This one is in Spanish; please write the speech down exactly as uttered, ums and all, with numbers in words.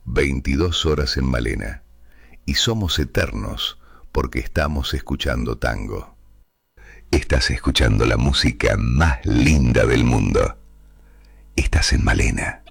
veintidós horas en Malena. Y somos eternos porque estamos escuchando tango. Estás escuchando la música más linda del mundo. Estás en Malena.